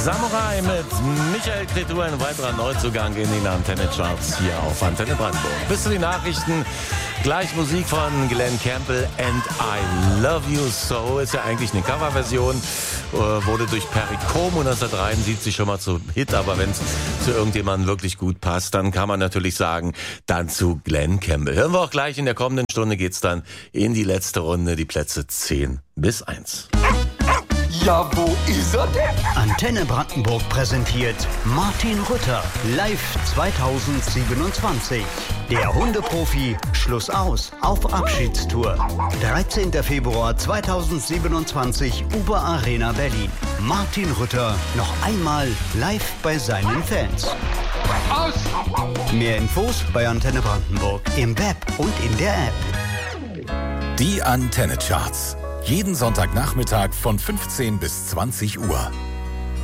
Samurai mit Michael Cretu, ein weiterer Neuzugang in den Antenne-Charts hier auf Antenne Brandenburg. Bis zu den Nachrichten, gleich Musik von Glenn Campbell, And I Love You So. Ist ja eigentlich eine Coverversion, wurde durch Perry Como 1973 schon mal zum Hit, aber wenn es zu irgendjemandem wirklich gut passt, dann kann man natürlich sagen, dann zu Glenn Campbell. Hören wir auch gleich, in der kommenden Stunde geht's dann in die letzte Runde, die Plätze 10 bis 1. Ja, wo ist er denn? Antenne Brandenburg präsentiert Martin Rütter, live 2027. Der Hundeprofi, Schluss aus, auf Abschiedstour. 13. Februar 2027, Uber Arena Berlin. Martin Rütter noch einmal live bei seinen Fans. Aus! Mehr Infos bei Antenne Brandenburg im Web und in der App. Die Antenne Charts. Jeden Sonntagnachmittag von 15 bis 20 Uhr.